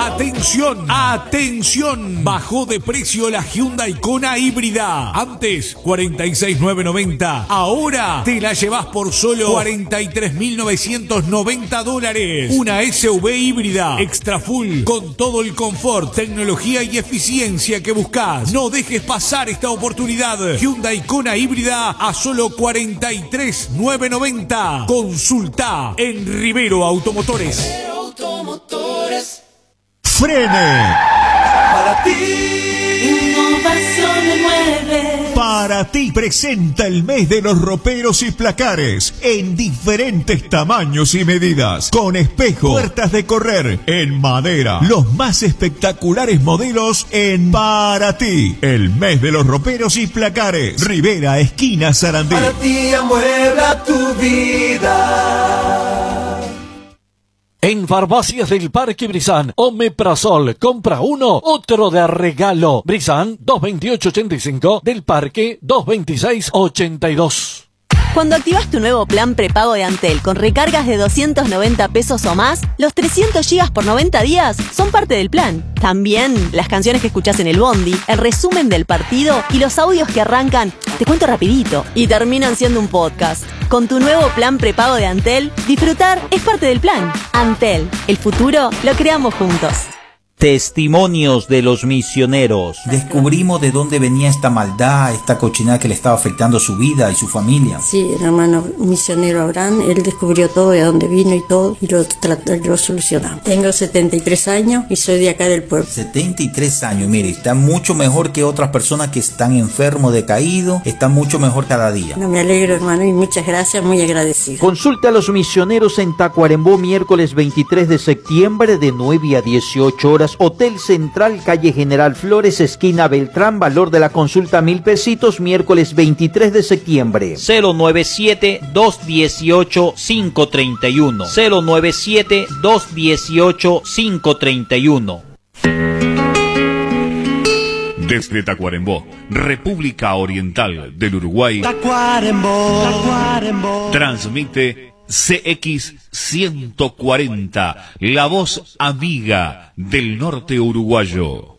¡Atención! ¡Atención! Bajó de precio la Hyundai Kona híbrida. Antes, 46.990. Ahora te la llevas por solo $43.990. Una SUV híbrida, extra full, con todo el confort, tecnología y eficiencia que buscas. No dejes pasar esta oportunidad. Hyundai Kona híbrida a solo $43.990. Consulta en Rivero Automotores. ¡Frene! Para ti, Innovación me mueve. Para ti presenta el mes de los roperos y placares en diferentes tamaños y medidas, con espejo, puertas de correr en madera, los más espectaculares modelos en Para ti, el mes de los roperos y placares, Rivera, esquina Sarandí. Para ti amuebla tu vida. En Farmacias del Parque Brizán, Omeprazol, compra uno, otro de regalo. Brizán, 228.85, del Parque, 226.82. Cuando activas tu nuevo plan prepago de Antel con recargas de 290 pesos o más, los 300 gigas por 90 días son parte del plan. También las canciones que escuchás en el bondi, el resumen del partido y los audios que arrancan, te cuento rapidito, y terminan siendo un podcast. Con tu nuevo plan prepago de Antel, disfrutar es parte del plan. Antel, el futuro lo creamos juntos. Testimonios de los misioneros. Descubrimos de dónde venía esta maldad, esta cochinada que le estaba afectando su vida y su familia. Sí, el hermano misionero Abraham, él descubrió todo, de dónde vino y todo, y lo solucionamos. Tengo 73 años y soy de acá del pueblo. 73 años, mire, está mucho mejor que otras personas que están enfermos, decaídos, está mucho mejor cada día. No, me alegro, hermano, y muchas gracias, muy agradecido. Consulta a los misioneros en Tacuarembó, miércoles 23 de septiembre de 9 a 18 horas. Hotel Central, calle General Flores, esquina Beltrán, valor de la consulta 1,000 pesitos, miércoles 23 de septiembre. 097-218-531. 097-218-531. Desde Tacuarembó, República Oriental del Uruguay, Tacuarembó. transmite CX 140, la voz amiga del norte uruguayo.